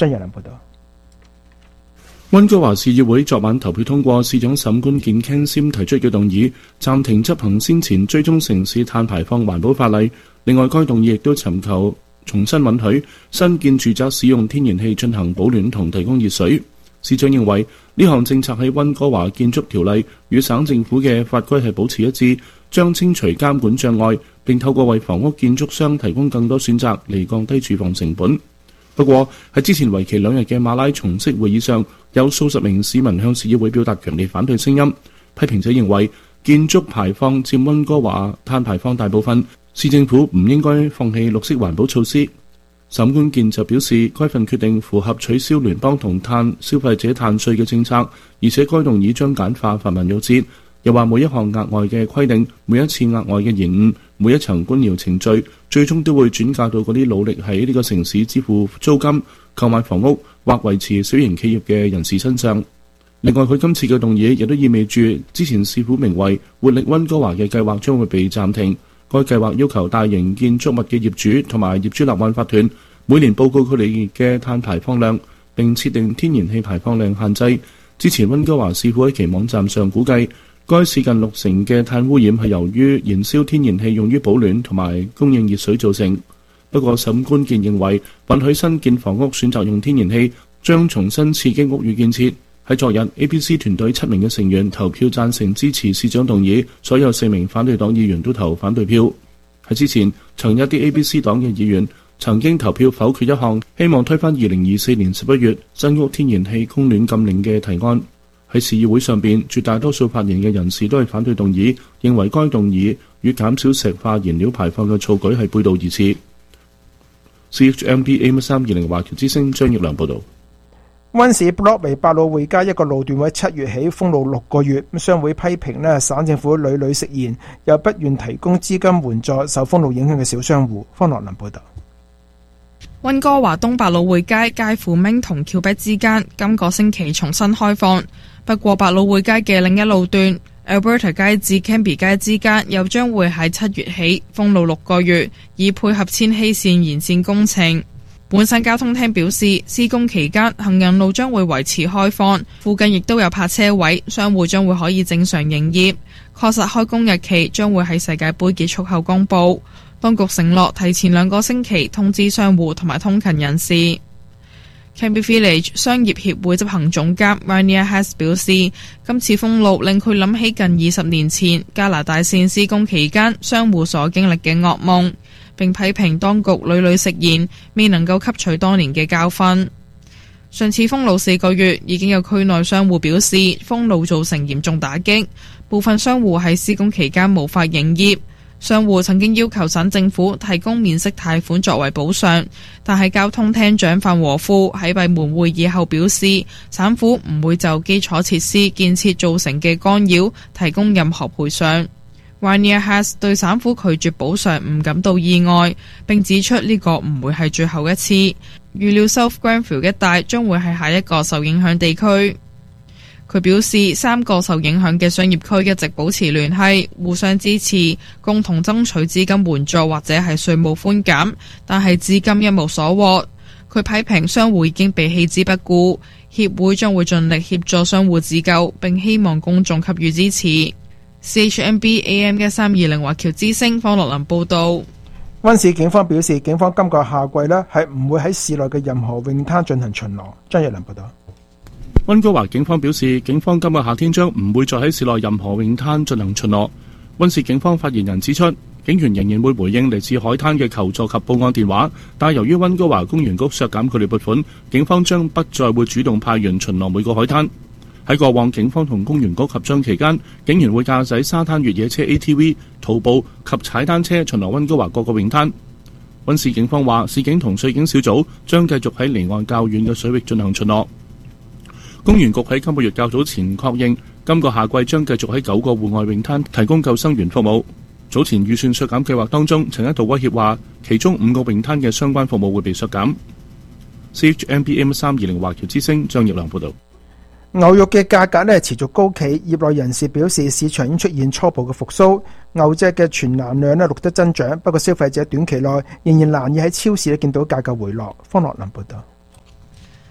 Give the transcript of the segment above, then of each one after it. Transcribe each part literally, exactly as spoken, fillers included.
張日良報道。 溫哥華市議會昨晚投票通過市長沈冠健 Ken Sim 提出嘅動議，暫停執行先前追蹤城市碳排放環保法例。另外，該動議亦都尋求重新允許新建住宅使用天然氣進行保暖同提供熱水。市長認為呢項政策喺溫哥華建築條例與省政府嘅法規係保持一致，將清除監管障礙，並透過為房屋建築商提供更多選擇嚟降低住房成本。不過喺之前為期兩日嘅馬拉松式會議上，有數十名市民向市議會表達強烈反對聲音。批評者認為建築排放佔溫哥華碳排放大部分，市政府唔應該放棄綠色環保措施。沈冠健就表示，該份決定符合取消聯邦同碳消費者碳稅嘅政策，而且該動議將簡化繁文縟節。又話每一項額外嘅規定，每一次額外嘅延誤，每一層官僚程序，最終都會轉嫁到嗰啲努力喺呢個城市支付租金、購買房屋或維持小型企業嘅人士身上。另外，佢今次嘅動議亦都意味住之前市府名為活力溫哥華嘅計劃將會被暫停。該計劃要求大型建築物嘅業主同埋業主立案法團每年報告佢哋嘅碳排放量，並設定天然氣排放量限制。之前溫哥華市府喺其網站上估計，該市近六成嘅碳污染係由於燃燒天然氣用於保暖同埋供應熱水造成。不過，沈冠健認為允許新建房屋選擇用天然氣，將重新刺激屋宇建設。喺昨日 A B C 團隊七名嘅成員投票贊成支持市長動議，所有四名反對黨議員都投反對票。喺之前，曾有啲 A B C 黨嘅議員曾經投票否決一項希望推翻二零二四年十一月新屋天然氣供暖禁令嘅提案。喺市議會上邊，絕大多數發言嘅人士都係反對動議，認為該動議與減少石化燃料排放嘅措舉係背道而馳。C H M B A M 三二零華僑之聲張業良報導。 溫市布洛維百老匯街一個路段喺七月起封路六個月，商會批評呢省政府屢屢食言，又不願提供資金援助受封路影響嘅小商戶。方樂林報導。 溫哥華東百老匯街介乎明同橋壁之間，今個星期重新開放。不過，百老匯街嘅另一路段 Alberta 街至 Cambie 街之間又將會喺七月起封路六個月，以配合千禧線延線工程。本省交通廳表示，施工期間行人路將會維持開放，附近亦都有泊車位，商戶將會可以正常營業。確實開工日期將會喺世界盃結束後公佈。當局承諾提前兩個星期通知商戶同埋通勤人士。Cambie Village 商業協會執行總監 Rainier Haas 表示，今次封路令佢諗起近二十年前加拿大線施工期間商戶所經歷嘅噩夢，並批評當局屢屢食言，未能夠吸取多年嘅教訓。上次封路四個月，已經有區內商戶表示封路造成嚴重打擊，部分商戶喺施工期間無法營業。商戶曾經要求省政府提供免息貸款作為補償，但係交通廳長范和富喺閉門會議後表示，省府唔會就基礎設施建設造成嘅干擾提供任何賠償。Rainier Haas 對省府拒絕補償唔感到意外，並指出呢個唔會係最後一次。預料 South Grenville 一帶將會係下一個受影響地區。佢表示，三個受影響嘅商業區一直保持聯繫，互相支持，共同爭取資金援助或者係稅務寬減，但係至今一無所獲。佢批評商戶已經被棄之不顧，協會將會盡力協助商戶自救，並希望公眾給予支持。C H M B A M 一三二零華僑之聲方樂林報導。 溫市警方表示，警方今個夏季呢係唔會喺市內嘅任何泳灘進行巡邏。張日良報導。 溫哥華警方表示，警方今個夏天將唔會再喺市內任何泳灘進行巡邏。溫市警方發言人指出，警員仍然會回應嚟自海灘嘅求助及報案電話，但由於溫哥華公園局削減佢哋撥款，警方將不再會主動派員巡邏每個海灘。喺過往警方同公園局合作期間，警員會駕駛沙灘越野車 A T V、徒步及踩單車巡邏溫哥華各個泳灘。溫市警方話，市警同水警小組將繼續喺離岸較遠嘅水域進行巡邏。公園局喺今個月較早前確認，今個夏季將繼續喺九個戶外泳灘提供救生員服務。早前預算削減計劃當中，曾一度威脅話，其中五個泳灘嘅相關服務會被削減。C H M B M 三二零華僑之聲張業良報導。 牛肉嘅價格呢持續高企，業內人士表示市場已經出現初步嘅復甦，牛隻嘅存欄量呢錄得增長，不過消費者短期內仍然難以喺超市呢見到價格回落。方樂林報導。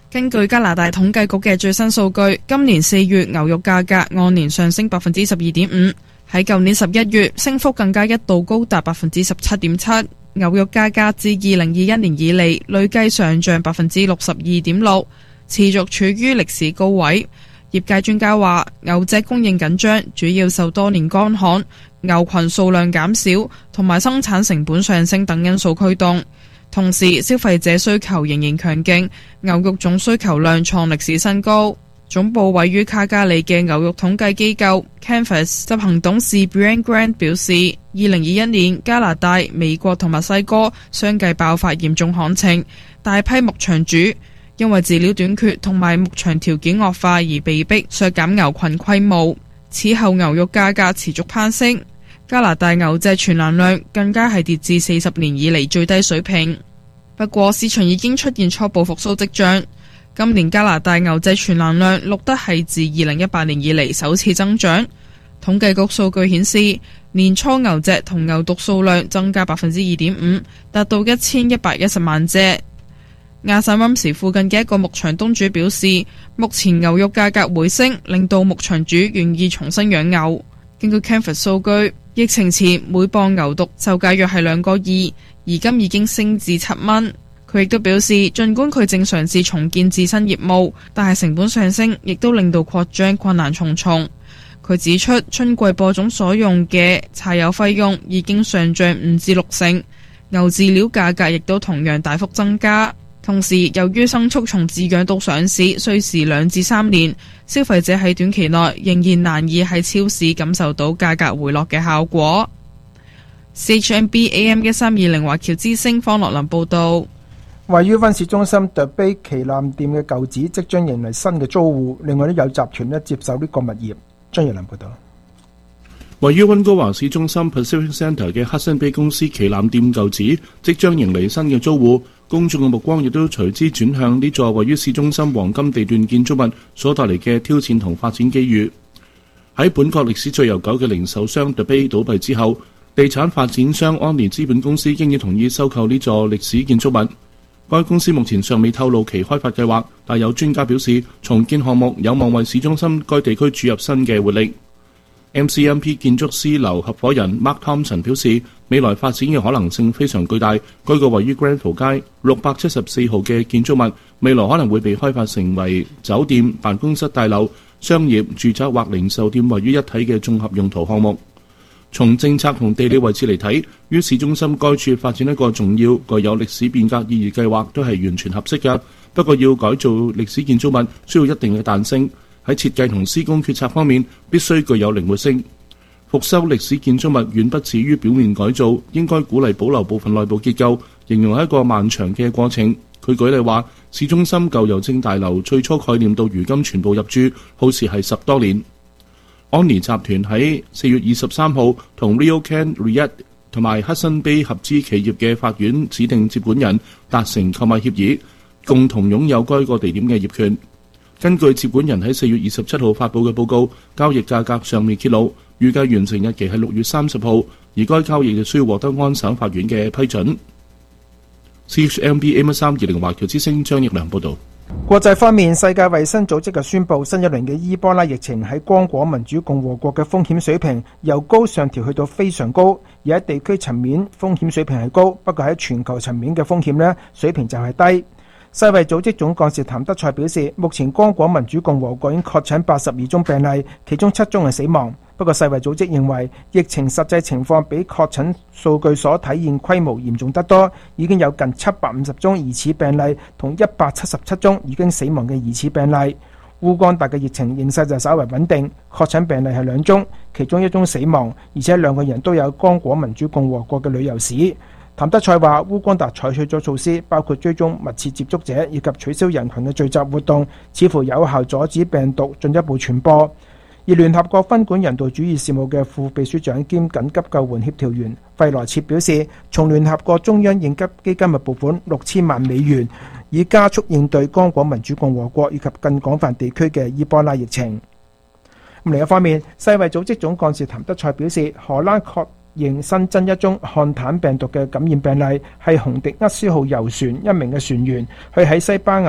根據加拿大統計局嘅最新數據，今年四月牛肉價格按年上升百分之十二點五，喺舊年十一月升幅更加一度高達百分之十七點七。牛肉價格自二零二一年以嚟累計上漲百分之六十二點六，持續處於歷史高位。業界專家話，牛隻供應緊張，主要受多年乾旱、牛群數量減少同埋生產成本上升等因素驅動。同時，消費者需求仍然強勁，牛肉總需求量創歷史新高。總部位於卡加利嘅牛肉統計機構 Canvas 執行董事 Brian Grant 表示，二零二一年加拿大、美國同墨西哥相繼爆發嚴重旱情，大批牧場主因為飼料短缺同埋牧場條件惡化而被迫削減牛群規模。此後牛肉價格持續攀升。加拿大牛隻存欄量更加係跌至四十年以嚟最低水平。不過市場已經出現初步復甦跡象。今年加拿大牛隻存欄量錄得係自二零一八年以嚟首次增長。統計局數據顯示，年初牛隻同牛犢數量增加百分之二點五，達到一千一百一十萬隻。亞省溫時附近嘅一個牧場東主表示，目前牛肉價格回升，令到牧場主願意重新養牛。根據 Canvas 數據，疫情前每磅牛犢售價約係兩個二，而今已經升至七蚊。佢亦都表示，儘管佢正嘗試重建自身業務，但係成本上升，亦都令到擴張困難重重。佢指出，春季播種所用嘅柴油費用已經上漲五至六成，牛飼料價格亦都同樣大幅增加。同時，由於牲畜從飼養到上市需時兩至三年，消費者喺短期內仍然難以喺超市感受到價格回落嘅效果。C H M B A M 一三二零華僑之聲方樂林報導。 位於溫市中心 The Bay 旗艦店嘅舊址即將迎嚟新嘅租戶，另外都有集團咧接手呢個物業。張業林報導。 位於溫哥華市中心 Pacific Centre 嘅 Hudson Bay 公司旗艦店舊址即將迎嚟新嘅租戶，公眾嘅目光亦都隨之轉向呢座位於市中心黃金地段建築物所帶嚟嘅挑戰同發展機遇。喺本國歷史最悠久嘅零售商 The Bay 倒閉之後，地產發展商安妮資本公司經已同意收購呢座歷史建築物。該公司目前尚未透露其開發計劃，但有專家表示，重建項目有望為市中心該地區注入新嘅活力。M C M P 建築師樓合夥人 Mark Thompson 表示，未來發展嘅可能性非常巨大。該個位於 Granville 街六百七十四號嘅建築物，未來可能會被開發成為酒店、辦公室大樓、商業、住宅或零售店位於一體嘅綜合用途項目。從政策同地理位置嚟睇，於市中心該處發展一個重要、具有歷史變革意義計劃都係完全合適嘅。不過要改造歷史建築物需要一定嘅彈性，喺設計同施工決策方面必須具有靈活性。復修歷史建築物遠不止於表面改造，應該鼓勵保留部分內部結構，形容係一個漫長嘅過程。佢舉例話，市中心舊郵政大樓最初概念到如今全部入住，好似係十多年。安妮集團喺四月二十三號同 RioCan REIT 同埋 Hudson Bay 合資企業嘅法院指定接管人達成購買協議，共同擁有該個地點嘅業權。根據接管人喺四月二十七號發布嘅報告，交易價格尚未揭露，預計完成日期係六月三十號，而該交易就需要獲得安省法院嘅批准。C H M B A M 一三二零華僑之聲張奕良報導。 國際方面，世界衛生組織就宣布新一輪嘅伊波拉疫情喺剛果民主共和國嘅風險水平由高上調去到非常高，而喺地區層面風險水平係高，不過喺全球層面嘅風險呢水平就係低。世衛組織總幹事譚德塞表示，目前剛果民主共和國已經確診八十二宗病例，其中七宗係死亡。不過世衛組織認為疫情實際情況比確診數據所體現規模嚴重得多，已經有近七百五十宗疑似病例同一百七十七宗已經死亡嘅疑似病例。烏干達嘅疫情形勢就稍為穩定，確診病例係兩宗，其中一宗死亡，而且兩個人都有剛果民主共和國嘅旅遊史。譚德塞話，烏干達採取咗措施，包括追蹤密切接觸者以及取消人群嘅聚集活動，似乎有效阻止病毒進一步傳播。而聯合國分管人道主義事務嘅副秘書長兼緊急救援協調員費萊切表示，從聯合國中央應急基金嘅撥款六千萬美元，以加速應對剛果民主共和國以及更廣泛地區嘅伊波拉疫情。另一方面，世衛組織總幹事譚德塞表示，荷蘭確認新增一宗漢坦病毒嘅感染病例，係洪迪厄斯號遊船一名嘅船員，佢喺西班牙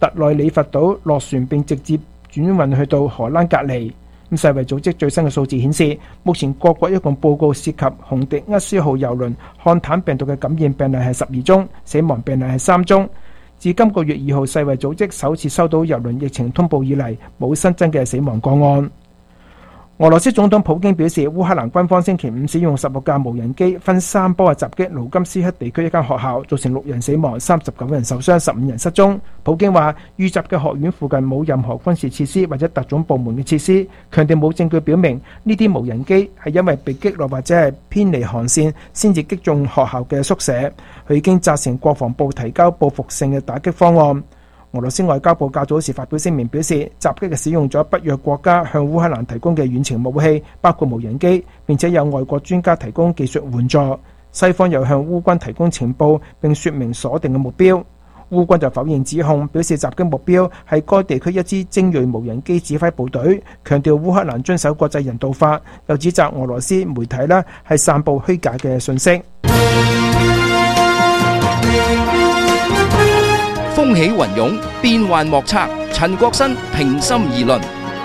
特內里佛島落船並直接轉運去到荷蘭隔離。世衛組織最新嘅數字顯示，目前各國一共報告涉及紅迪厄斯號郵輪漢坦病毒嘅感染病例係十二宗，死亡病例係三宗。自今個月二號世衛組織首次收到郵輪疫情通報以嚟，冇新增嘅死亡個案。俄羅斯總統普京表示，烏克蘭軍方星期五使用十六架無人機分三波嘅襲擊盧甘斯克地區一間學校，造成六人死亡、三十九人受傷、十五人失蹤。普京話，遇襲嘅學院附近冇任何軍事設施或者特種部門嘅設施，強調冇證據表明呢啲無人機係因為被擊落或者係偏離航線先至擊中學校嘅宿舍。佢已經責成國防部提交報復性嘅打擊方案。俄羅斯外交部較早時發表聲明表示，襲擊係使用咗北約國家向烏克蘭提供嘅遠程武器，包括無人機，並且有外國專家提供技術援助。西方又向烏軍提供情報並說明鎖定嘅目標。烏軍就否認指控，表示襲擊目標係該地區一支精銳無人機指揮部隊，強調烏克蘭遵守國際人道法，又指責俄羅斯媒體呢係散佈虛假嘅信息。 風起雲湧，變幻莫測。陳國新平心而論。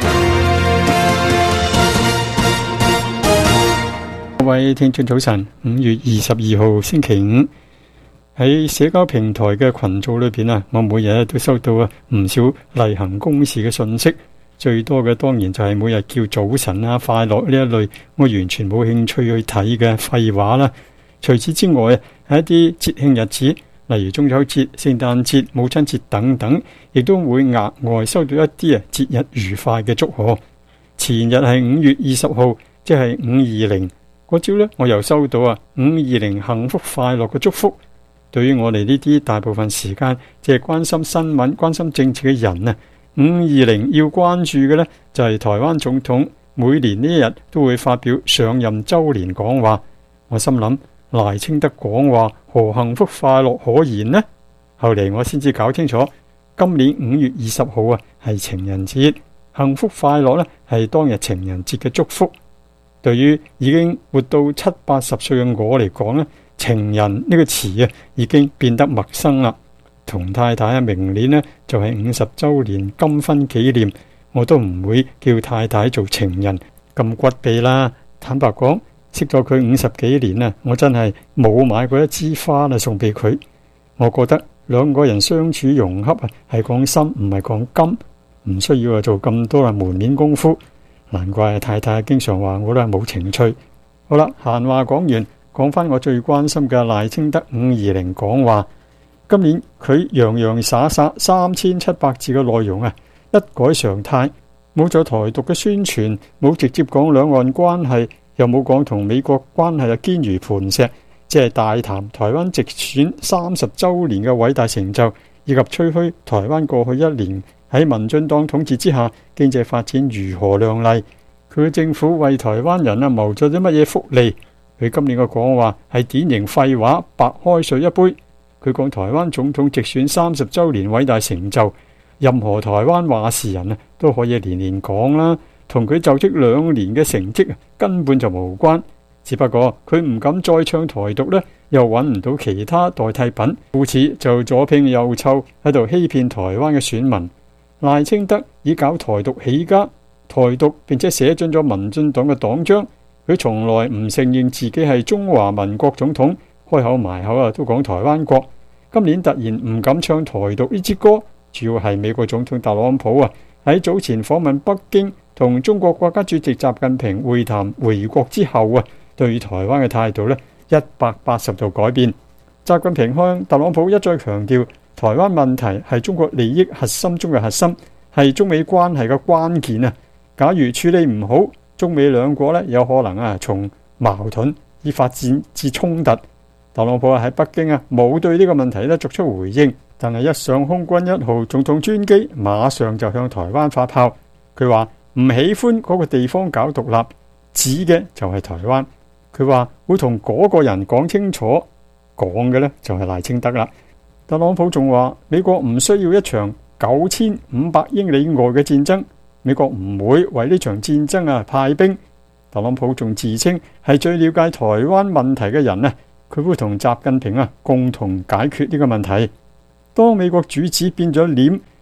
各位聽眾早晨，五月二十二號星期五，喺社交平台嘅群組裏邊啊，我每日都收到啊唔少例行公事嘅信息，最多嘅當然就係每日叫早晨啊、快樂呢一類，我完全冇興趣去睇嘅廢話啦。除此之外，係一啲節慶日子，例如中秋節、聖誕節、母親節等等，亦都會額外收到一啲啊節日愉快嘅祝賀。前日係五月二十號，即係五二零嗰朝呢，我又收到啊五二零幸福快樂嘅祝福。對於我哋呢啲大部分時間即係關心新聞、關心政治嘅人啊，五二零要關注嘅呢，就係台灣總統每年呢一日都會發表上任周年講話。我心諗，賴清德講話何幸福快樂可言呢？後嚟我先至搞清楚，今年五月二十號啊係情人節，幸福快樂呢係當日情人節嘅祝福。對於已經活到七八十歲嘅我嚟講呢，情人呢個詞啊已經變得陌生啦。同太太啊明年呢就係五十周年金婚紀念，我都唔會叫太太做情人咁骨痹啦。坦白講，識咗佢五十幾年啦，我真係冇買過一支花啦送俾佢。我覺得兩個人相處融洽啊，係講心唔係講金，唔需要啊做咁多啊門面功夫。難怪太太經常話我都係冇情趣。好啦，閒話講完，講翻我最關心嘅賴清德五二零講話。今年佢洋洋灑灑三千七百字嘅內容啊，一改常態，冇咗台獨嘅宣傳，冇直接講兩岸關係，又冇講同美國關係啊堅如磐石，即係大談台灣直選三十周年嘅偉大成就，以及吹噓台灣過去一年喺民進黨統治之下經濟發展如何亮麗。佢嘅政府為台灣人啊謀咗啲乜嘢福利？佢今年嘅講話係典型廢話，白開水一杯。佢講台灣總統直選三十周年偉大成就，任何台灣話事人啊都可以年年講啦，同佢就職兩年嘅成績根本就無關。只不過佢唔敢再唱台獨呢，又揾唔到其他代替品，故此就左拼右湊喺度欺騙台灣嘅選民。賴清德以搞台獨起家，台獨並且寫進咗民進黨嘅黨章。佢從來唔承認自己係中華民國總統，開口埋口啊都講台灣國。今年突然唔敢唱台獨呢支歌，主要係美國總統特朗普啊喺早前訪問北京，同中國國家主席習近平會談回國之後啊，對台灣嘅態度呢一百八十度改變。習近平向特朗普一再強調，台灣問題係中國利益核心中嘅核心，係中美關係嘅關鍵啊！假如處理唔好，中美兩國呢有可能啊從矛盾而發展至衝突。特朗普喺北京啊冇對呢個問題呢作出回應，但係一上空軍一號總統專機，馬上就向台灣發炮。佢話唔喜歡嗰個地方搞獨立，指嘅就係台灣。佢話會同嗰個人講清楚，講嘅呢就係賴清德啦。特朗普仲話美國唔需要一場九千五百英里外嘅戰爭，美國唔會為呢場戰爭啊派兵。特朗普仲自稱係最了解台灣問題嘅人啊，佢會同習近平啊共同解決呢個問題。當美國主子變咗臉，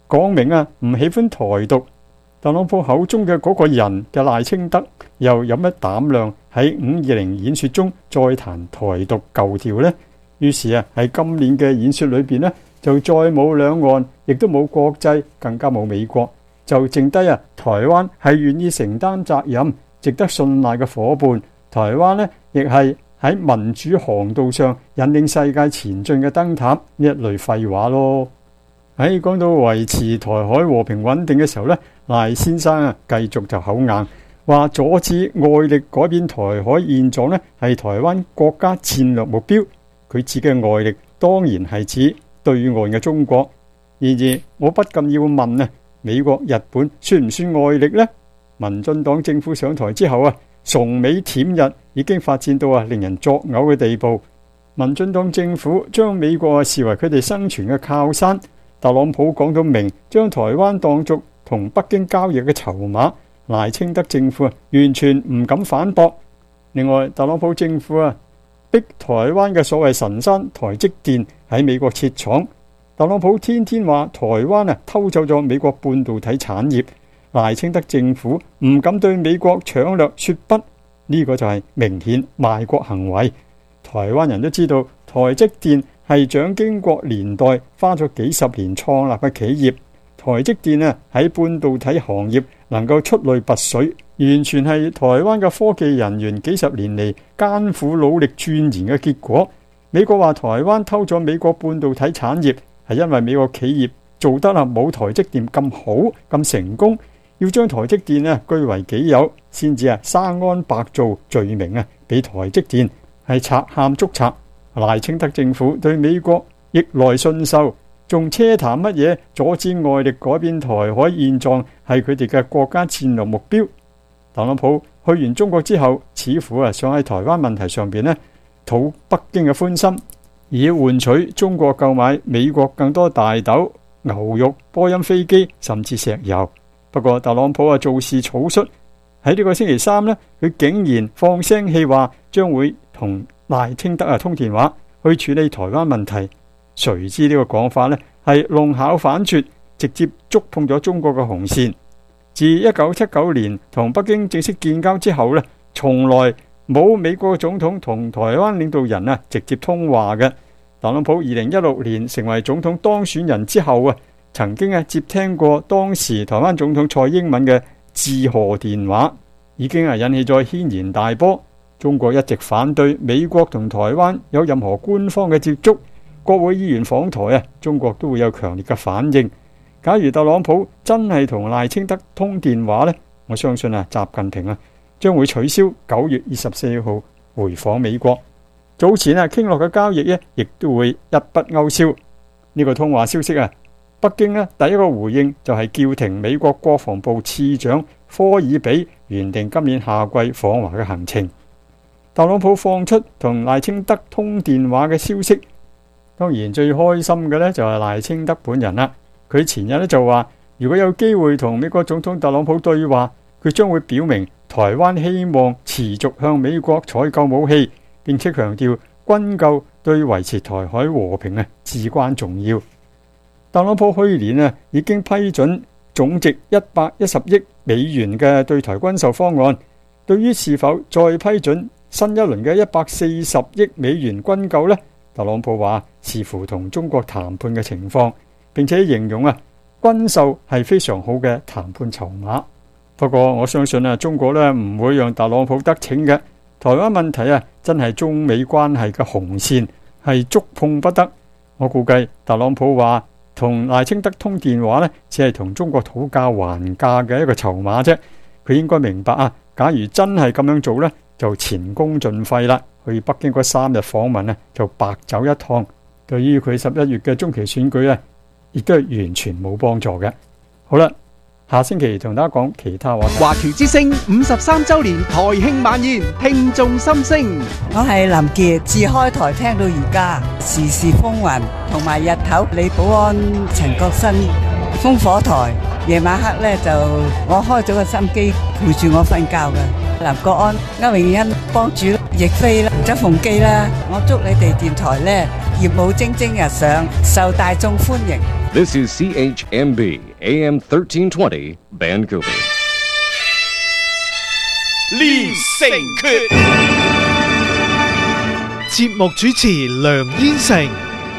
講明啊唔喜歡台獨。特朗普口中嘅嗰個人嘅賴清德又有乜膽量喺五二零演說中再談台獨舊調呢？於是啊喺今年嘅演說裏邊呢，就再冇兩岸，亦都冇國際，更加冇美國，就剩低啊台灣係願意承擔責任、值得信賴嘅夥伴。台灣呢亦係喺民主航道上引領世界前進嘅燈塔，呢一類廢話咯。喺講到維持台海和平穩定嘅時候呢，賴先生啊繼續就口硬，話阻止外力改變台海現狀呢係台灣國家戰略目標。佢指嘅外力當然係指對岸嘅中國。然而我不禁要問啊，美國、日本算唔算外力呢？民進黨政府上台之後啊，崇美舔日已經發展到啊令人作嘔嘅地步。民進黨政府將美國啊視為佢哋生存嘅靠山。特朗普講到明，將台灣當作同北京交易嘅籌碼。賴清德政府啊完全唔敢反駁。另外，特朗普政府啊逼台灣嘅所謂神山台積電喺美國設廠。特朗普天天話台灣啊偷走咗美國半導體產業。賴清德政府唔敢對美國搶掠說不，呢、這個就係明顯賣國行為。台灣人都知道台積電係蔣經國年代花咗幾十年創立嘅企業。台積電啊喺半導體行業能夠出類拔萃，完全係台灣嘅科技人員幾十年嚟艱苦努力鑽研嘅結果。美國話台灣偷咗美國半導體產業，係因為美國企業做得啊冇台積電咁好咁成功，要將台積電啊據為己有，先至啊生安白造罪名啊俾台積電係賊喊捉賊。賴清德政府對美國逆來順受，仲奢談乜嘢阻止外力改變台海現狀係佢哋嘅國家戰略目標。特朗普去完中國之後，似乎啊想喺台灣問題上邊呢討北京嘅歡心，以換取中國購買美國更多大豆、牛肉、波音飛機甚至石油。不過特朗普啊做事草率，喺呢個星期三呢，佢竟然放聲氣話將會同賴清德啊通電話去處理台灣問題。誰知呢個講法呢係弄巧反拙，直接觸碰咗中國嘅紅線。自一九七九年同北京正式建交之後呢，從來冇美國總統同台灣領導人啊直接通話嘅。特朗普二零一六年成為總統當選人之後啊，曾經啊接聽過當時台灣總統蔡英文嘅致賀電話，已經係引起咗軒然大波。中國一直反對美國同台灣有任何官方嘅接觸，國會議員訪台啊，中國都會有強烈嘅反應。假如特朗普真係同賴清德通電話呢，我相信啊，習近平啊將會取消九月二十四號回訪美國。早前啊傾落嘅交易呢，亦都會一筆勾銷。呢個通話消息啊，北京呢第一個回應就係叫停美國國防部次長科爾比原定今年夏季訪華嘅行程。特朗普放出同賴清德通電話嘅消息，當然最開心嘅呢就係賴清德本人啦。佢前日呢就話，如果有機會同美國總統特朗普對話，佢將會表明台灣希望持續向美國採購武器，並且強調軍購對維持台海和平啊至關重要。特朗普去年啊已經批准總值一百一十億美元嘅對台軍售方案，對於是否再批准新一輪嘅一百四十億美元軍購呢，特朗普話視乎同中國談判嘅情況，並且形容啊軍售係非常好嘅談判籌碼。不過我相信啊中國呢唔會讓特朗普得逞嘅。台灣問題啊真係中美關係嘅紅線，係觸碰不得。我估計特朗普話同賴清德通電話呢，只係同中國討價還價嘅一個籌碼啫。佢應該明白啊，假如真係咁樣做呢，就前功盡廢啦。去北京嗰三日訪問呢，就白走一趟。對於佢十一月嘅中期選舉呢，亦都係完全冇幫助嘅。好啦，下星期同大家講其他話題。 華僑之聲五十三周年台慶晚宴，聽眾心聲。 我係林傑，自開台聽到而家，時時風雲，同埋日頭李寶安、陳國新烽火台，夜晚黑咧就我開咗個心機陪住我瞓覺嘅。林國安、歐永欣、幫主、亦菲啦、周鳳基啦，我祝你哋電台咧業務蒸蒸日上，受大眾歡迎。 This is C H M B A M thirteen twenty Vancouver。 練成訣，節目主持梁燕成。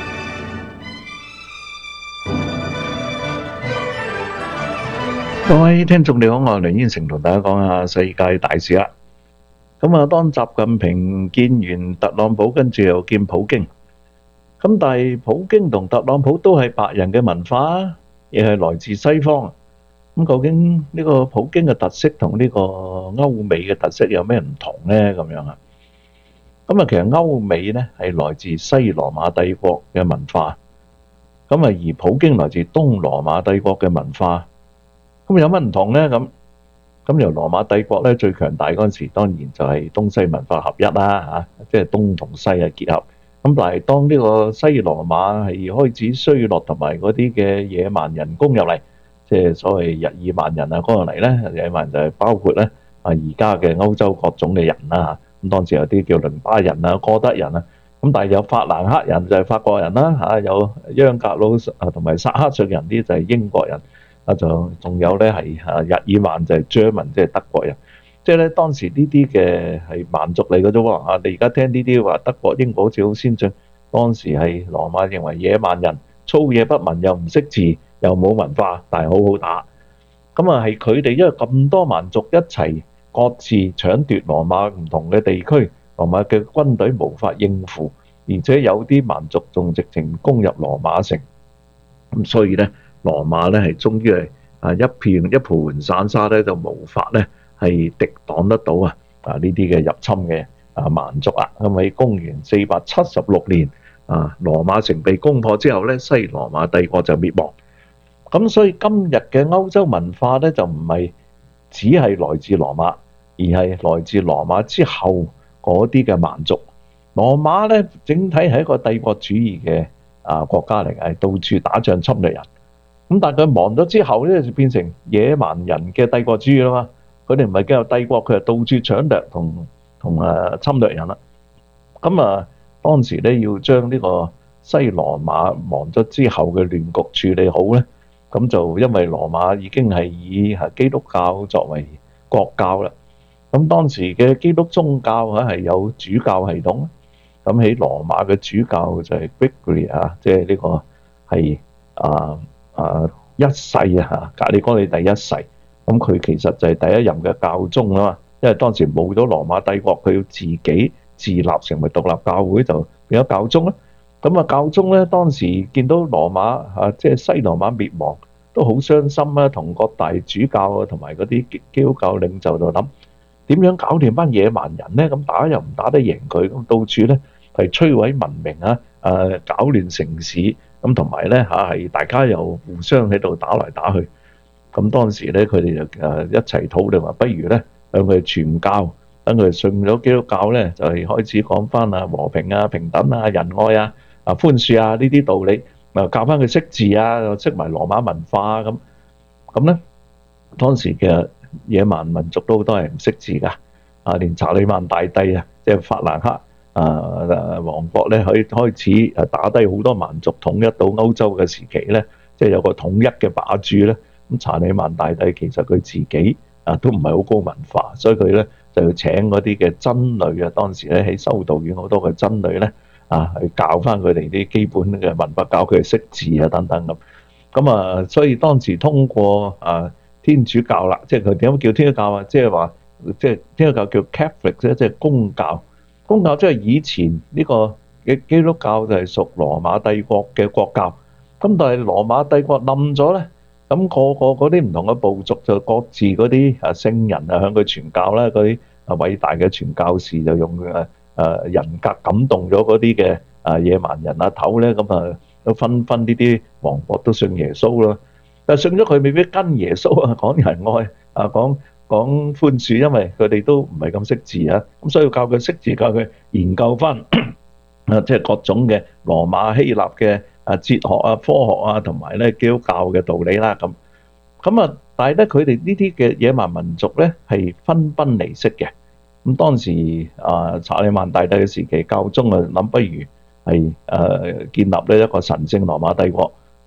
各位聽眾你好，我係梁燕成，同大家講下世界大事啦。咁啊，當習近平見完特朗普，跟住又見普京。咁但係普京同特朗普都係白人嘅文化，亦係來自西方。咁究竟呢個普京嘅特色同呢個歐美嘅特色有咩唔同呢？咁樣啊？咁啊，其實歐美呢係來自西羅馬帝國嘅文化，咁啊而普京來自東羅馬帝國嘅文化。咁有乜唔同呢？咁咁由羅馬帝國咧最強大嗰陣時，當然就係東西文化合一啦嚇，即係東同西嘅結合。咁但係當呢個西羅馬係開始衰落，同埋嗰啲嘅野蠻人攻入嚟，即係所謂日耳曼人啊，攻入嚟咧，野蠻就係包括咧啊而家嘅歐洲各種嘅人啦嚇。咁當時有啲叫倫巴人啊、哥德人啊，咁但係有法蘭克人就係法國人啦嚇，有央格魯啊同埋薩克遜人啲就係英國人。啊，就仲有咧係啊日耳曼就係 German，即係德國人，即係咧當時呢啲嘅係蠻族嚟嘅啫喎。啊，你而家聽呢啲話德國英國好似好先進，當時係羅馬認為野蠻人，粗野不文，又唔識字，又冇文化，但係好好打。咁啊係佢哋因為咁多蠻族一齊各自搶奪羅馬唔同嘅地區，羅馬嘅軍隊無法應付，而且有啲蠻族仲直情攻入羅馬城，咁所以咧。羅馬咧係終於係啊一片一盤散沙咧，就無法咧係敵擋得到啊啊呢啲嘅入侵嘅啊蠻族啊。咁喺公元四百七十六年啊，羅馬城被攻破之後咧，西羅馬帝國就滅亡。咁所以今日嘅歐洲文化咧就唔係只係來自羅馬，而係來自羅馬之後嗰啲嘅蠻族。羅馬咧整體係一個帝國主義嘅啊國家嚟嘅，係到處打仗侵略人。咁但係佢亡咗之後咧，就變成野蠻人嘅帝國主義啦嘛。佢哋唔係叫做帝國，佢係到處搶掠同同誒侵略人啦。咁啊，當時咧要將呢個西羅馬亡咗之後嘅亂局處理好咧，咁就因為羅馬已經係以係基督教作為國教啦。咁當時嘅基督宗教嚇係有主教系統，咁喺羅馬嘅主教就係 Gregory 啊，即係呢個係啊。啊！一世啊，格里哥里第一世，咁佢其實就係第一任嘅教宗啦嘛。因為當時冇咗羅馬帝國，佢要自己自立成為獨立教會，就變咗教宗啦。咁啊，教宗咧當時見到羅馬啊，即係西羅馬滅亡，都好傷心啦。同各大主教啊，同埋嗰啲基督教領袖就諗點樣搞掂班野蠻人咧？咁打又唔打得贏佢，咁到處咧係摧毀文明啊，誒搞亂城市。咁同埋咧嚇係大家又互相喺度打來打去，咁當時咧佢哋就誒一齊討論話，不如咧向佢傳教，等佢信咗基督教咧，就係開始講翻啊和平啊、平等啊、仁愛啊、啊寬恕啊呢啲道理，啊教翻佢識字啊，又識埋羅馬文化咁。咁咧當時嘅野蠻民族都好多係唔識字㗎，啊連查理曼大帝啊，即係法蘭克。啊！王國咧可以開始誒打低好多蠻族，統一到歐洲嘅時期咧，即係有個統一嘅霸主咧。咁查理曼大帝其實佢自己啊都唔係好高文化，所以佢咧就要請嗰啲嘅僧侶啊，當時咧喺修道院好多嘅僧侶咧啊，去教翻佢哋啲基本嘅文化，教佢哋識字啊等等咁。咁啊，所以當時通過啊天主教啦，即係佢點解叫天主教啊？即係話即係天主教叫 Catholic 啫，即係公教。公教即係以前呢個嘅基督教就係屬羅馬帝國嘅國教，咁但係羅馬帝國冧咗咧，咁個個嗰啲唔同嘅部族就各自嗰啲啊聖人啊向佢傳教啦，嗰啲啊偉大嘅傳教士就用誒誒人格感動咗嗰啲嘅啊野蠻人阿頭咧，咁啊都紛紛呢啲王國都信耶穌咯，但係信咗佢未必跟耶穌啊，講仁愛啊講。講寬恕，因為佢哋都唔係咁識字啊，咁所以要教佢識字，教佢研究翻啊，即係各種嘅羅馬希臘嘅啊哲學啊、科學啊，同埋咧基督教嘅道理啦。咁咁啊，但係咧佢哋呢啲嘅野蠻民族咧係分崩離析嘅。咁當時啊查理曼大帝嘅時期，教宗啊諗不如係誒建立呢一個神聖羅馬帝國，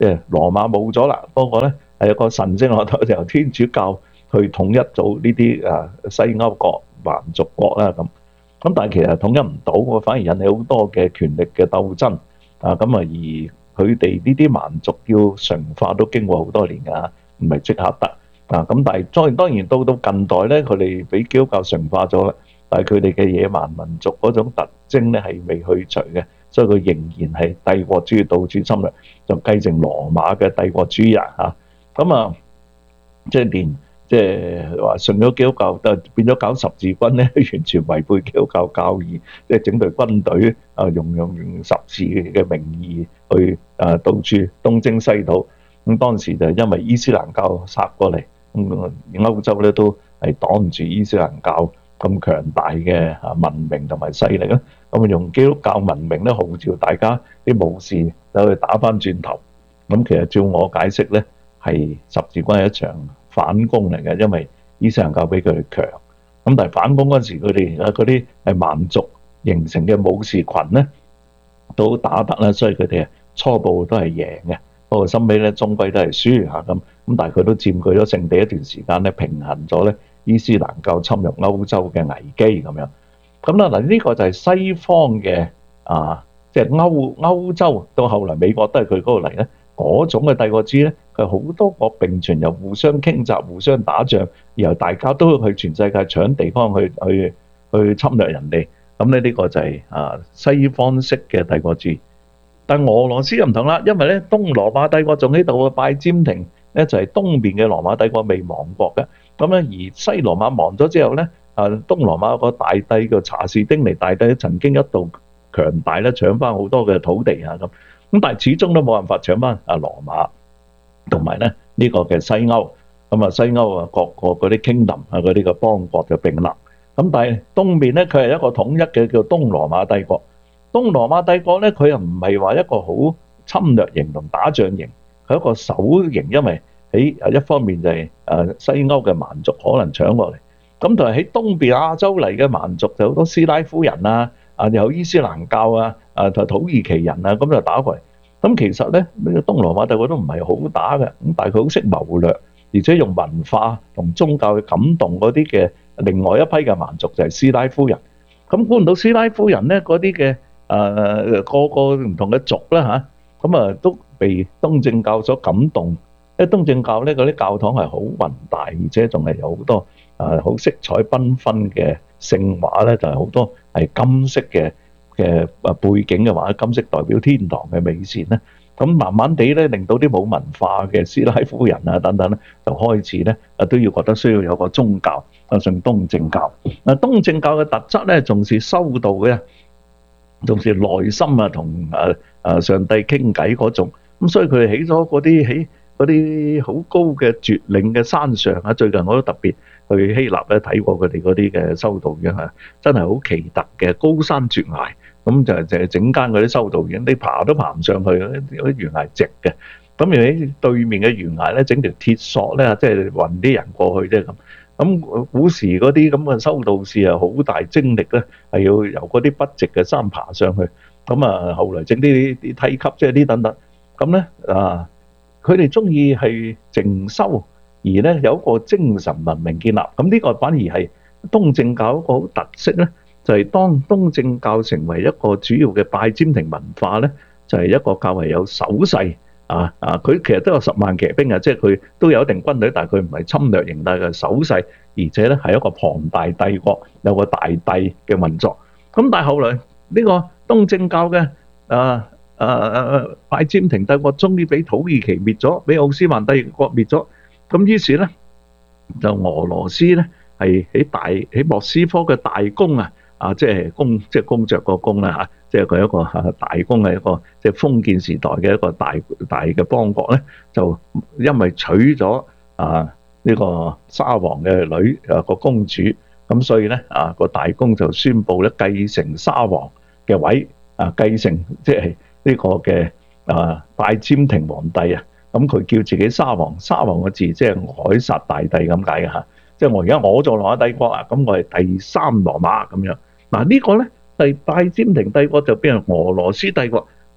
即係羅馬冇咗啦，不過咧係有個神聖學頭由天主教去統一咗呢啲啊西歐國蠻族國啦咁。咁但係其實統一唔到，反而引起好多嘅權力嘅鬥爭啊！咁啊，而佢哋呢啲蠻族要馴化都經過好多年㗎，唔係即刻得啊！咁但係當然當然到到近代咧，佢哋俾基督教馴化咗啦，但係佢哋嘅野蠻民族嗰種特徵咧係未去除嘅，所以佢仍然係帝國主義到處侵略，就繼承羅馬嘅帝國主義啊！咁啊，即係連。即係話信咗基督教，就變咗搞十字軍咧，完全違背基督教教義。即係整隊軍隊啊，用用用十字嘅名義去啊，到處東征西討。咁當時就因為伊斯蘭教殺過嚟，咁歐洲咧都係擋唔住伊斯蘭教咁強大嘅啊文明同埋勢力啦。咁啊用基督教文明咧號召大家啲武士走去打翻轉頭。咁其實照我解釋咧，係十字軍係一場反攻嚟嘅，因為伊斯蘭教比佢哋強，咁但係反攻嗰陣時，佢哋啊嗰啲係蠻族形成嘅武士群咧，都打得啦，所以佢哋初步都係贏嘅，不過收尾咧終歸都係輸嚇咁，咁但係佢都佔據咗聖地一段時間咧，平衡咗咧伊斯蘭教侵入歐洲嘅危機咁樣。咁啦嗱，呢個就係西方嘅啊，即係歐歐洲到後來美國都係佢嗰度嚟咧。嗰種嘅帝國主義咧，佢好多國並存，又互相傾軋、互相打仗，然後大家都去全世界搶地方去去去侵略人哋。咁咧呢個就係啊西方式嘅帝國主義。但係俄羅斯又唔同啦，因為咧東羅馬帝國仲喺度，拜占庭咧就係東邊嘅羅馬帝國未亡國嘅。咁咧而西羅馬亡咗之後咧，啊東羅馬個大帝叫查士丁尼大帝曾經一度強大咧，搶翻好多嘅土地啊咁。咁但係始終都冇辦法搶翻啊羅馬，同埋咧呢個嘅西歐，咁啊西歐啊各個嗰啲 kingdom 啊嗰啲嘅邦國就並立。咁但係東面咧佢係一個統一嘅叫東羅馬帝國。東羅馬帝國咧佢又唔係話一個好侵略型同打仗型，佢係一個守型，因為喺一方面就係誒西歐嘅蠻族可能搶過嚟，咁同埋喺東邊亞洲嚟嘅蠻族就好多斯拉夫人啊。啊！有伊斯蘭教啊，啊同土耳其人啊，咁就打過嚟。咁其實咧，呢個東羅馬帝國都唔係好打嘅，咁但係佢好識謀略，而且用文化同宗教去感動嗰啲嘅另外一批嘅蠻族，就係斯拉夫人。咁估唔到斯拉夫人咧，嗰啲嘅誒個個唔同嘅族啦嚇，咁啊都被東正教所感動。因為東正教咧嗰啲教堂係好宏大，而且仲係有好多誒好色彩繽紛嘅聖畫咧，就係好多。係金色嘅嘅啊背景嘅話，金色代表天堂嘅美善咧。咁慢慢地咧，令到啲冇文化嘅斯拉夫人啊等等咧，就開始咧啊都要覺得需要有個宗教啊，信東正教。啊東正教嘅特質咧，重視修道嘅，重視內心啊同啊啊上帝傾偈嗰種。咁所以佢哋起咗嗰啲喺嗰啲好高嘅絕嶺嘅山上啊。最近我都特別去希臘咧睇過佢哋嗰啲嘅修道院啊，真係好奇特嘅高山絕崖，咁就就係整間嗰啲修道院，你爬都爬唔上去，嗰啲懸崖直嘅。咁而喺對面嘅懸崖咧，整條鐵索咧，即係運啲人過去啫咁。咁古時嗰啲咁嘅修道士啊，好大精力咧，係要由嗰啲不直嘅山爬上去。咁啊，後來整啲啲梯級，即係啲等等。咁咧啊，佢哋中意係靜修。而咧有一個精神文明建立，咁呢個反而係東正教一個好特色咧，就係當東正教成為一個主要嘅拜占庭文化咧，就係一個較為有守勢啊啊！佢其實都有十萬騎兵啊，即係佢都有一定軍隊，但係佢唔係侵略型，但係守勢，而且咧係一個龐大帝國，有個大帝嘅運作。咁但係後來呢個東正教嘅啊啊啊拜占庭帝國終於俾土耳其滅咗，俾奧斯曼帝國滅咗。咁於是咧，就俄羅斯咧係喺大喺莫斯科嘅大公啊，啊即係公即係公爵個公啦嚇，即係佢一個大公係一個即係封建時代嘅一個大大嘅邦國咧，就因為娶咗啊呢個沙皇嘅女啊個公主，咁所以咧啊個大公就宣布咧繼承沙皇嘅位啊，繼承即係呢個嘅啊拜占庭皇帝啊。咁佢叫自己沙皇，沙皇個字即係凱撒大帝咁解嘅嚇，即係我而家我做羅馬帝國啊，咁我係第三羅馬咁樣。嗱呢個咧係拜占庭帝國就變成俄羅斯帝國，但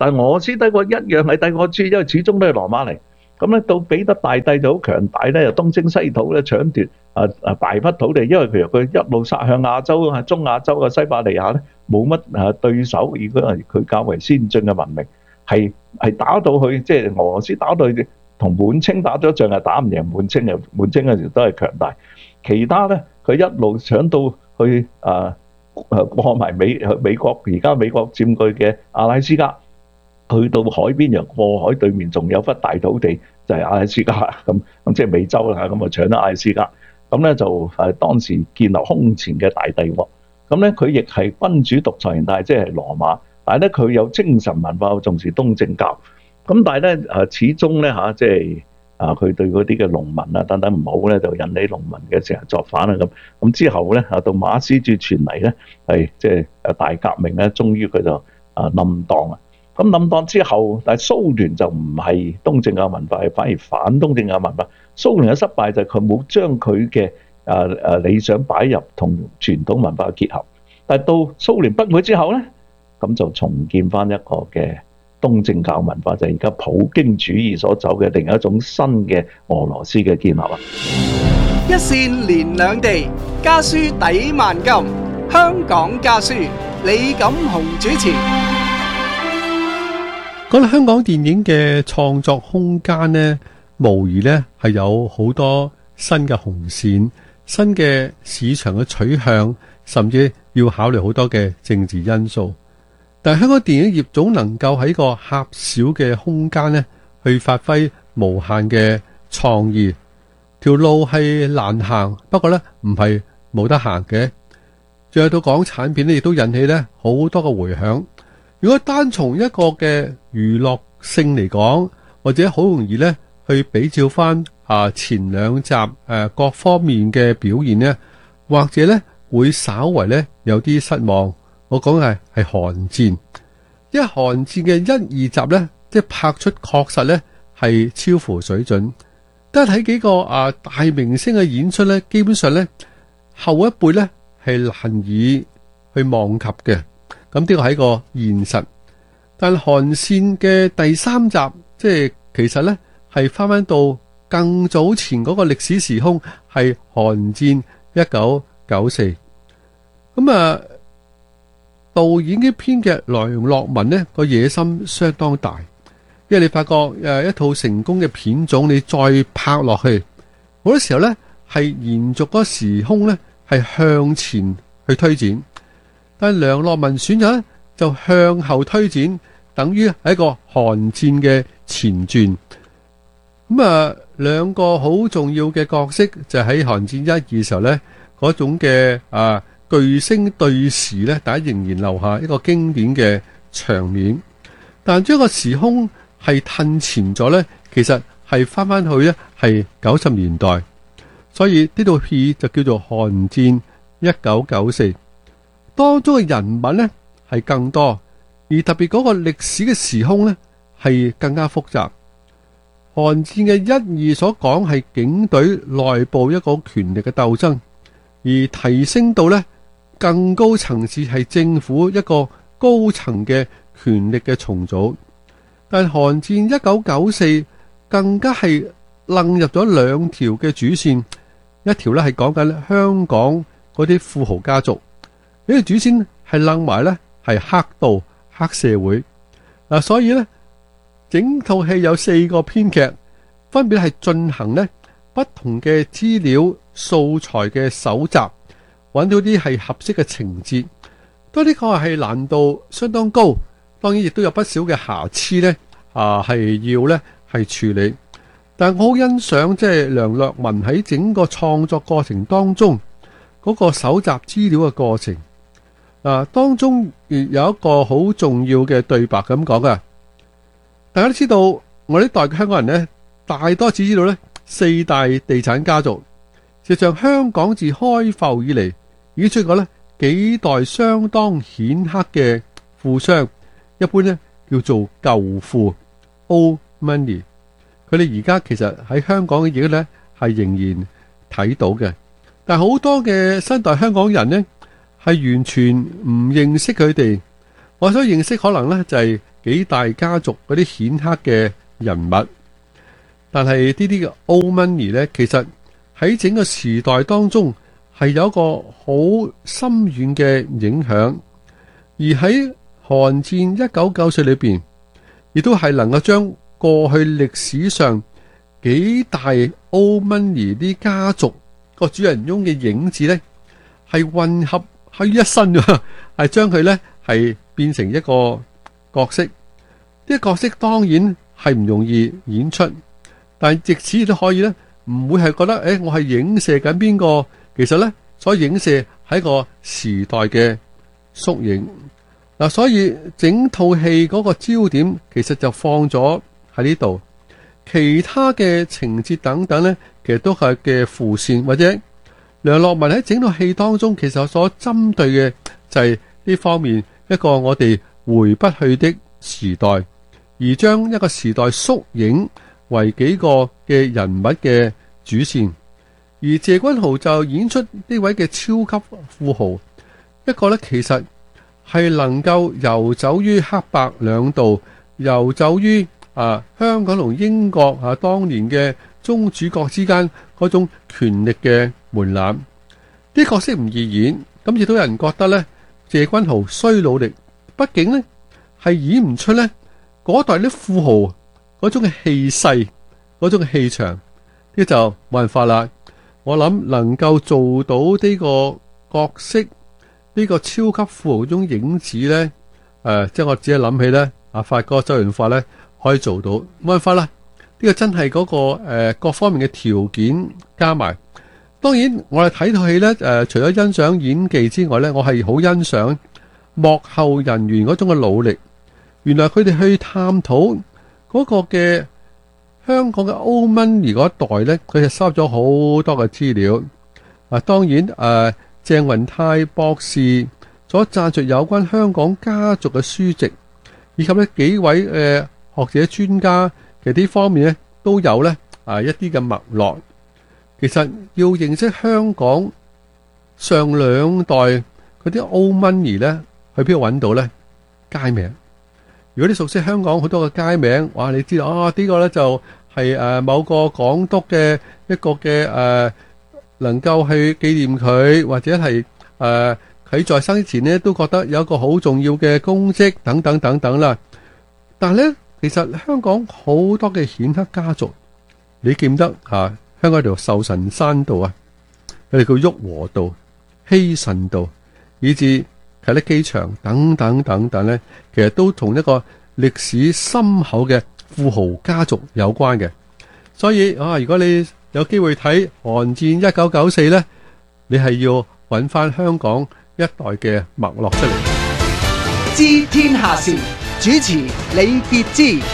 但係俄羅斯帝國一樣係帝國主義，因為始終都係羅馬嚟。咁咧到彼得大帝就好強大咧，又東征西討咧，搶奪啊啊大筆土地，因為佢佢一路殺向亞洲啊，中亞洲嘅西伯利亞咧冇乜啊對手，如果係佢較為先進嘅文明，係係打到去即係俄羅斯打到去同滿清打咗仗係打唔贏滿清嘅，滿清嘅時候都係強大。其他咧佢一路搶到去啊啊過埋美美國而家美國佔據嘅阿拉斯加。去到海邊又過海對面仲有忽大土地就係阿拉斯加咁咁即係美洲啦，咁啊搶咗阿拉斯加，咁咧就誒當時建立空前嘅大帝國。咁咧佢亦係君主獨裁，但係即係羅馬，但係咧佢有精神文化，重視東正教。咁但係咧誒始終咧嚇即係啊佢對嗰啲嘅農民啊等等唔好咧，就引起農民嘅成日作反啊咁。咁之後咧啊到馬克思主義傳嚟咧係即係誒大革命咧，終於佢就啊冧檔啊。咁冧檔之後，但係蘇聯就唔係東正教文化，係反而反東正教文化。蘇聯嘅失敗就係佢冇將佢嘅誒誒理想擺入同傳統文化結合。但係到蘇聯崩潰之後咧，咁就重建翻一個嘅東正教文化，就係而家普京主義所走嘅另一種新嘅俄羅斯嘅建立啊！ 一線連兩地，家書抵萬金。香港家書，李錦雄主持。 講到香港電影嘅創作空間呢，無疑呢係有好多新嘅紅線、新嘅市場嘅取向，甚至要考慮好多嘅政治因素。但係香港電影業總能夠喺個狹小嘅空間呢，去發揮無限嘅創意。條路係難行，不過呢唔係冇得行嘅。仲有到港產片呢，亦都引起呢好多嘅迴響。如果單從一個嘅娛樂性嚟講，或者好容易咧去比照翻啊前兩集誒、啊、各方面嘅表現呢，或者咧會稍為咧有啲失望。我講嘅係係寒戰，因為寒戰嘅一二集咧，即係拍出確實咧係超乎水準。得睇幾個啊大明星嘅演出咧，基本上咧後一輩咧係難以去望及嘅。咁呢個係一個現實，但寒戰嘅第三集，即係其實咧係翻翻到更早前嗰個歷史時空，係寒戰一九九四。咁啊，導演嘅編劇梁樂文呢個野心相當大，因為你發覺誒一套成功嘅片種，你再拍落去，好多時候咧係延續嗰時空咧係向前去推展。但梁樂文選擇咧就向後推展，等於係一個寒戰嘅前傳。咁啊，兩個好重要嘅角色就喺寒戰一二嘅時候咧，嗰種嘅啊巨星對視咧，大家仍然留下一個經典嘅場面。但將個時空係褪前咗咧，其實係翻翻去咧係九十年代，所以呢套戲就叫做寒戰一九九四。當中嘅人物呢係更多，而特別嗰個歷史嘅時空呢係更加複雜。寒戰嘅一二所講係警隊內部一個權力嘅鬥爭，而提升到呢更高層次係政府一個高層嘅權力嘅重組。但寒戰一九九四更加係楞入咗兩條嘅主線，一條呢係講緊香港嗰啲富豪家族。呢個主線係楞埋咧，係黑道黑社會嗱，所以咧整套戲有四個編劇，分別係進行咧不同嘅資料素材嘅搜集，揾到啲係合適嘅情節。當呢個係難度相當高，當然亦都有不少嘅瑕疵咧，啊係要咧係處理。但我好欣賞即係梁樂文喺整個創作過程當中嗰個搜集資料嘅過程。嗱，當中亦有一個好重要嘅對白咁講噶，大家都知道我呢代嘅香港人呢，大多只知道呢四大地產家族。實際上香港自開埠以嚟，已經出現過呢幾代相當顯赫嘅富商，一般呢叫做舊富 （old money）。佢哋而家其實喺香港嘅嘢呢係仍然睇到嘅，但好多嘅新代香港人呢，係完全唔認識佢哋，我所認識可能咧就係幾大家族嗰啲顯赫嘅人物。但係呢啲嘅 old money 咧，其實喺整個時代當中係有一個好深遠嘅影響，而喺韓戰一九九四裏邊，亦都係能夠將過去歷史上幾大 old money 啲家族個主人翁嘅影子咧，係混合喺一身㗎，係將佢咧係變成一個角色。呢個角色當然係唔容易演出。但係藉此亦都可以咧，唔會係覺得誒、欸，我係影射緊邊個？其實咧，所影射係一個時代嘅縮影嗱，所以整套戲嗰個焦點其實就放咗喺呢度，其他嘅情節等等咧，其實都係嘅副線，或者梁樂文喺整套戲當中，其實所針對嘅就係呢方面一個我哋回不去的時代，而將一個時代縮影為幾個嘅人物嘅主線，而謝君豪就演出呢位嘅超級富豪，一個咧其實係能夠遊走於黑白兩道，遊走於啊香港同英國啊當年嘅宗主國之間嗰種權力嘅門檻。啲角色唔易演，咁亦都有人覺得咧謝君豪需努力，畢竟咧係演唔出咧嗰代啲富豪嗰種嘅氣勢，嗰種嘅氣場，呢就冇辦法啦。我諗能夠做到呢個角色，呢、這個超級富豪嗰種影子咧，誒、呃，即係我只係諗起咧，阿發哥周潤發咧可以做到，冇辦法啦。呢、這個真係嗰、那個誒、呃、各方面嘅條件加埋。當然我哋睇套戲咧，誒、呃，除咗欣賞演技之外咧，我係好欣賞幕後人員嗰種嘅努力。原來佢哋去探討嗰個嘅香港嘅 old money 嗰一代咧，佢就收咗好多嘅資料。啊，當然誒、呃，鄭雲泰博士所撰述有關香港家族嘅書籍，以及呢幾位誒、呃、學者專家，其實呢方面咧都有咧啊一啲嘅脈絡。其實要認識香港上兩代嗰啲 old money 咧，去邊度揾到咧？街名。如果你熟悉香港好多嘅街名，哇！你知道啊，呢個咧就係誒某個港督嘅一個嘅誒，能夠去紀念佢，或者係誒佢在生之前咧都覺得有一個好重要嘅功績等等等等啦。但係咧，其實香港好多嘅顯赫家族，你記唔得嚇？香港條壽臣山道啊，佢哋叫旭龢道、希慎道，以至啟德機場等等等等咧，其實都同一個歷史深厚嘅富豪家族有關嘅。所以啊，如果你有機會睇《韓戰一九九四》咧，你係要揾翻香港一代嘅脈絡出嚟。 知天下事，主持李傑之。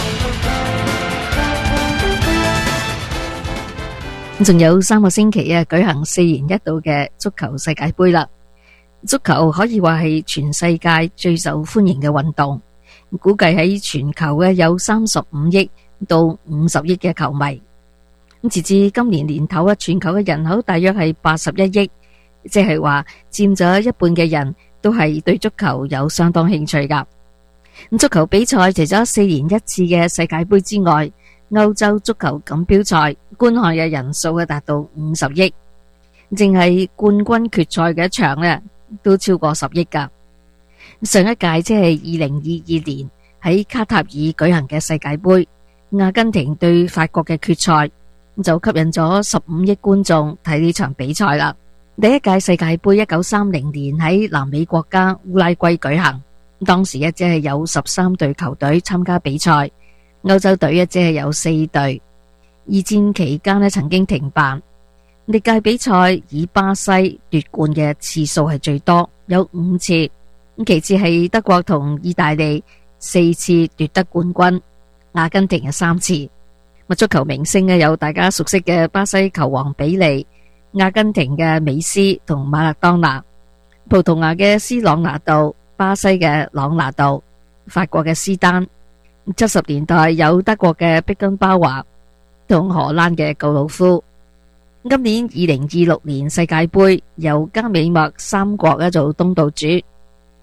仲有三個星期啊，舉行四年一度嘅足球世界盃啦。足球可以話係全世界最受歡迎嘅運動，估計喺全球咧有三十五億到五十億嘅球迷。咁截至今年年頭啊，全球嘅人口大約係八十一億，即係話佔咗一半嘅人都係對足球有相當興趣噶。咁足球比賽除咗四年一次嘅世界盃之外，歐洲足球錦標賽觀看嘅人數嘅達到五十億，淨係冠軍決賽嘅一場咧都超過十億噶。上一屆即係二零二二年喺卡塔爾舉行嘅世界盃，阿根廷對法國嘅決賽就吸引咗十五億觀眾睇呢場比賽啦。第一屆世界盃一九三零年喺南美國家烏拉圭舉行，當時一只係有十三隊球隊參加比賽。歐洲隊一只係有四隊。二戰期間咧曾經停辦。歷屆比賽以巴西奪冠嘅次數係最多，有五次。咁其次係德國同意大利四次奪得冠軍，阿根廷係三次。足球明星咧有大家熟悉嘅巴西球王比利、阿根廷嘅美斯同馬勒當拿、葡萄牙嘅斯朗拿度、巴西嘅朗拿度、法國嘅斯丹。七十年代有德國嘅碧根包華同荷蘭嘅告魯夫。今年二零二六年世界盃由加美墨三國咧做東道主，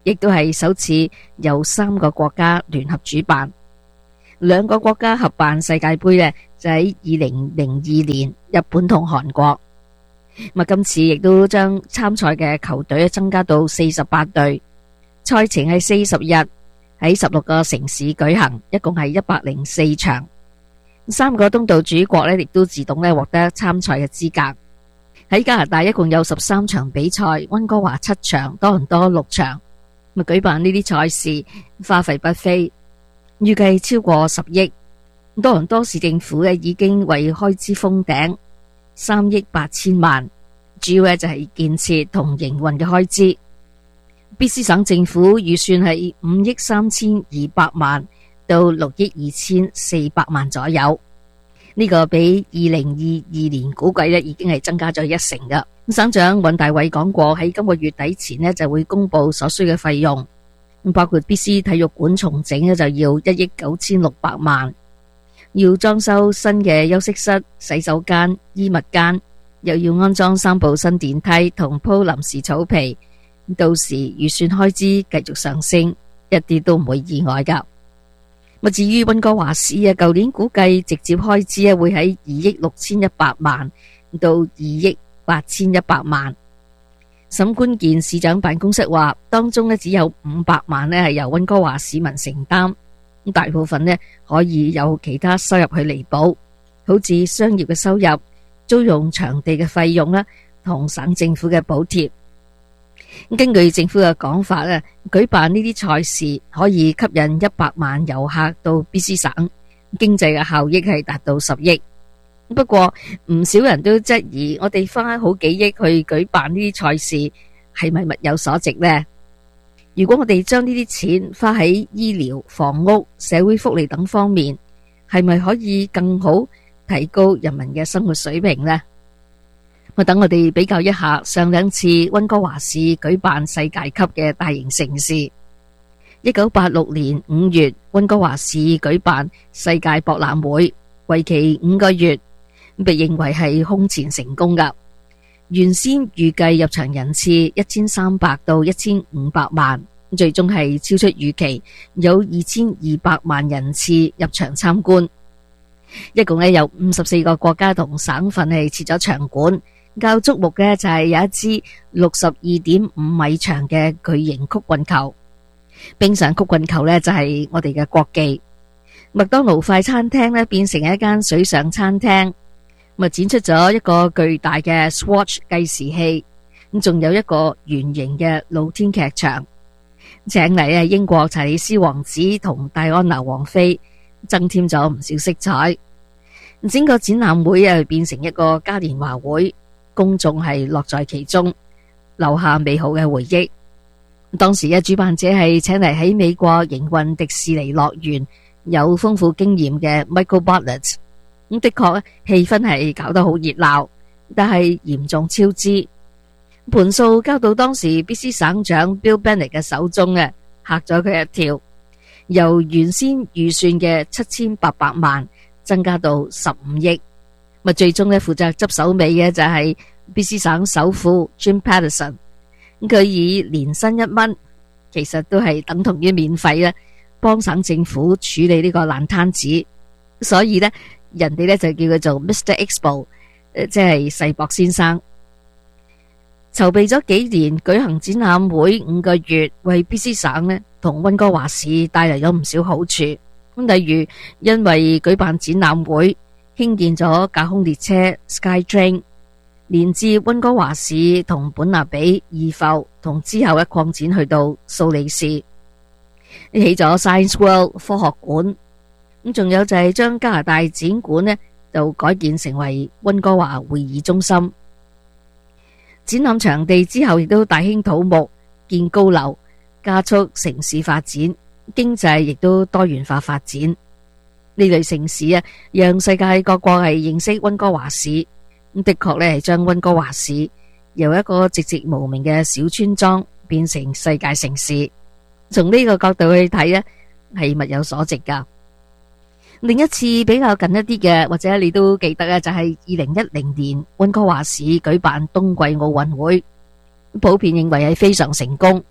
亦都係首次由三個國家聯合主辦。兩個國家合辦世界盃呢，就喺二零零二年，日本同韓國。咁啊，今次亦都將參賽嘅球隊增加到四十八隊，賽程係四十日，喺十六個城市舉行，一共係一百零四場。三個東道主國呢，亦都自動咧獲得參賽嘅資格。喺加拿大一共有十三場比賽，溫哥華七場，多倫多六場。咁舉辦呢啲賽事花費不菲，預計超過十億。多倫多市政府咧已經為開支封頂三億八千萬，主要咧就係建設同營運嘅開支。B C 省政府預算係五億三千二百萬到六億二千四百萬左右，呢、這個比二零二二年估計咧已經係增加咗一成噶。省長尹大偉講過，喺今個月底前咧就會公布所需嘅費用，包括 B C 體育館重整咧就要一億九千六百萬，要裝修新嘅休息室、洗手間、衣物間，又要安裝三部新電梯同鋪臨時草皮。到時預算開支繼續上升，一啲都唔會意外噶。至於溫哥華市啊，舊年估計直接開支啊會喺二億六千一百萬到二億八千一百萬。沈關健市長辦公室話，當中咧只有五百萬咧係由溫哥華市民承擔，大部分咧可以有其他收入去彌補，好似商業嘅收入、租用場地嘅費用啦，同省政府嘅補貼。根據政府嘅講法咧，舉辦呢啲賽事可以吸引一百萬遊客到 B C 省，經濟嘅效益係達到十億。不過唔少人都質疑，我哋花好幾億去舉辦呢啲賽事，係咪物有所值呢？如果我哋將呢啲錢花喺醫療、房屋、社會福利等方面，係咪可以更好提高人民嘅生活水平呢？我等我哋比較一下上兩次溫哥華市舉辦世界級嘅大型盛事。一九八六年五月，溫哥華市舉辦世界博覽會，為期五個月，被認為係空前成功噶。原先預計入場人次一千三百到一千五百萬，最終係超出預期，有二千二百萬人次入場參觀。一共咧有五十四個國家同省份係設咗場館。較矚目嘅就係有一支六十二點五米長嘅巨型曲棍球，冰上曲棍球呢就係我哋嘅國技。麥當勞快餐廳呢變成一間水上餐廳，咪展出咗一個巨大嘅 Swatch 計時器，咁仲有一個圓形嘅露天劇場，請嚟啊英國查理斯王子同戴安娜王妃，增添咗唔少色彩。整個展覽會啊變成一個嘉年華會。公眾係樂在其中，留下美好嘅回憶。當時嘅主辦者係請嚟喺美國營運迪士尼樂園有豐富經驗嘅 Michael Bartlett。咁的確氣氛係搞得好熱鬧，但係嚴重超支，盤數交到當時 B C 省長 Bill Bennett 嘅手中嘅，嚇咗佢一跳。由原先預算嘅七千八百萬增加到十五億。咪最終咧負責執手尾嘅就係 B C 省首富 Jim Paterson， 佢以年薪一蚊，其實都係等同於免費咧，幫省政府處理呢個爛攤子，所以咧人哋咧就叫佢做 Mister Expo， 即係世博先生。籌備咗幾年，舉行展覽會五個月，為 B C 省咧同溫哥華市帶嚟咗唔少好處。咁例如因為舉辦展覽會，興建咗架空列車 SkyTrain， 連至溫哥華市同本納比、義埠，同之後一擴展去到蘇黎世，起咗 Science World 科學館。咁仲有就係將加拿大展館呢就改建成為溫哥華會議中心。展覽場地之後亦都大興土木，建高樓，加速城市發展，經濟亦都多元化發展。呢類城市啊，讓世界各國係認識溫哥華市。咁的確咧係將溫哥華市由一個寂寂無名嘅小村莊變成世界城市。從呢個角度去睇咧，係物有所值噶。另一次比較近一啲嘅，或者你都記得啊，就係二零一零年溫哥華市舉辦冬季奧運會，普遍認為係非常成功。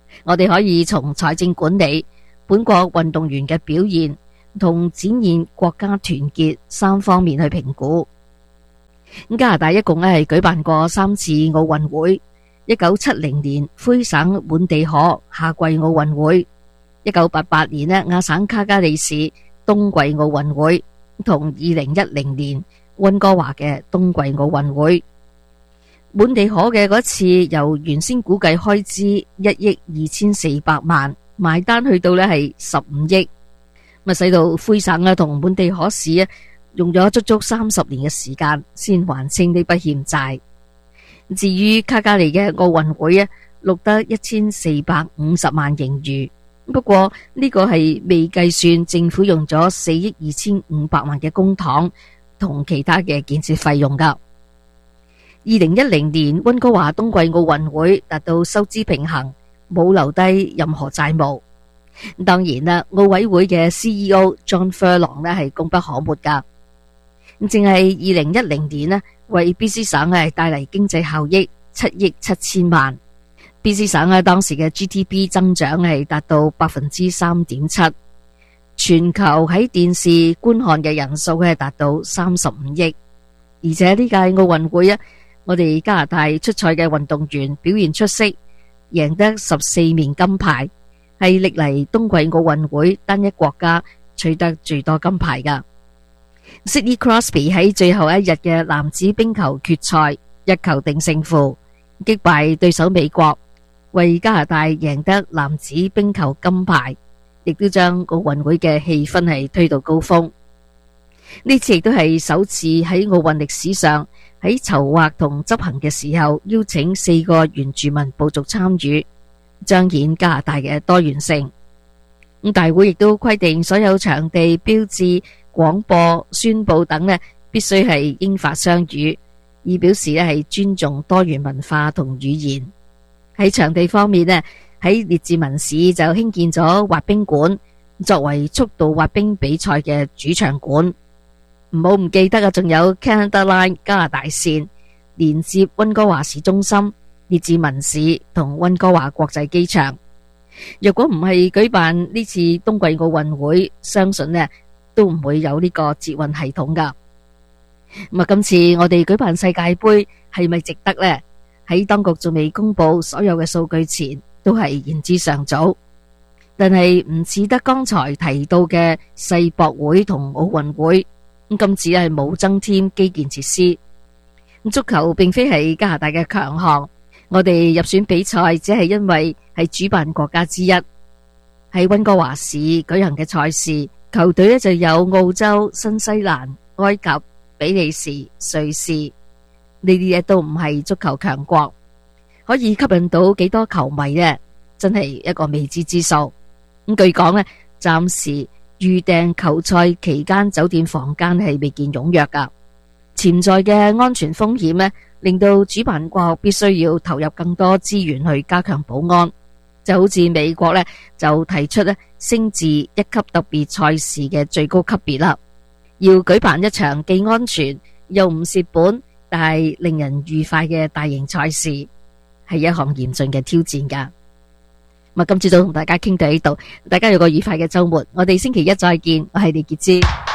我哋可以從財政管理、本國運動員嘅表現同展現國家團結三方面去評估。加拿大一共咧係舉辦過三次奧運會，一九七零年魁省滿地可夏季奧運會，一九八八年咧亞省卡加利市冬季奧運會，同二零一零年溫哥華嘅冬季奧運會。滿地可嘅嗰次由原先估計開支一億二千四百萬，埋單去到咧係十五億，咪使到魁省啊同滿地可市啊用咗足足三十年嘅時間先還清呢筆欠債。至於卡加利嘅奧運會啊，錄得一千四百五十萬盈餘，不過呢個係未計算政府用咗四億二千五百萬嘅公帑同其他嘅建設費用噶。二零一零年溫哥華冬季奧運會達到收支平衡，冇留低任何債務。當然啦，奧委會嘅 C E O John Furlong 呢係功不可沒噶。淨係二零一零年呢，為 B C 省係帶嚟經濟效益七億七千萬。B C 省啊當時嘅 G D P 增長係達到百分之三點七，全球喺電視觀看嘅人數係達到三十五億。而且呢屆奧運會啊，我哋加拿大出賽嘅運動員表現出色，贏得十四面金牌，係歷嚟冬季奧運會單一國家取得最多金牌噶。Sidney Crosby 喺最後一日嘅男子冰球決賽一球定勝負，擊敗對手美國，為加拿大贏得男子冰球金牌，亦都將奧運會嘅氣氛係推到高峰。呢次亦都係首次喺奧運歷史上喺籌劃同執行嘅時候邀請四個原住民部族參與，彰顯加拿大嘅多元性。咁大會亦都規定所有場地標誌、廣播、宣佈等呢必須係英法雙語，以表示呢係尊重多元文化同語言。喺場地方面呢，喺列治文市就興建咗滑冰館，作為速度滑冰比賽嘅主場館。唔好唔記得啊，仲有 Canada Line 加拿大線連接溫哥華市中心、列治文市同溫哥華國際機場。若果唔係舉辦呢次冬季奧運會，相信呢都唔會有呢個捷運系統噶。咁啊，今次我哋舉辦世界盃係咪值得呢？喺當局仲未公布所有嘅數據前，都係言之尚早。但係唔似得剛才提到嘅世博會同奧運會，咁今次係冇增添基建設施。足球並非係加拿大嘅強項，我哋入選比賽只係因為係主辦國家之一。喺溫哥華市舉行嘅賽事，球隊呢就有澳洲、新西蘭、埃及、比利時、瑞士，呢啲嘢都唔係足球強國，可以吸引到幾多球迷呢？真係一個未知之數。咁據講呢，暫時預訂球賽期間酒店房間係未見踴躍噶，潛在嘅安全風險呢，令到主辦國必須要投入更多資源去加強保安。就好似美國呢，就提出呢升至一級特別賽事嘅最高級別啦，要舉辦一場既安全又唔蝕本，但係令人愉快嘅大型賽事，係一項嚴峻嘅挑戰噶。咁今朝早同大家傾到呢度，大家有個愉快嘅周末，我哋星期一再見，我係李潔芝。